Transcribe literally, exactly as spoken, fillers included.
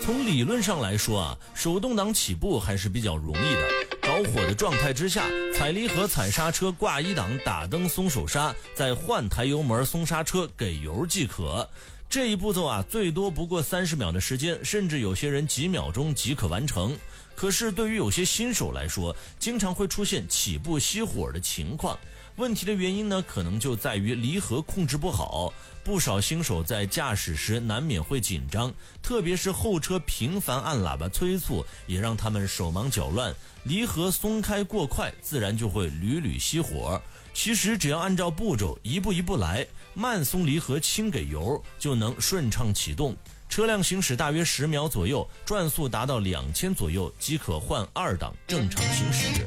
从理论上来说啊，手动挡起步还是比较容易的。着火的状态之下，踩离合、踩刹车、挂一档、打灯、松手刹，再换台油门、松刹车、给油即可。这一步骤啊，最多不过三十秒的时间，甚至有些人几秒钟即可完成。可是对于有些新手来说，经常会出现起步熄火的情况。问题的原因呢，可能就在于离合控制不好。不少新手在驾驶时难免会紧张，特别是后车频繁按喇叭催促，也让他们手忙脚乱，离合松开过快，自然就会屡屡熄火。其实只要按照步骤一步一步来，慢松离合轻给油，就能顺畅启动。车辆行驶大约十秒左右，转速达到两千左右即可换二档正常行驶。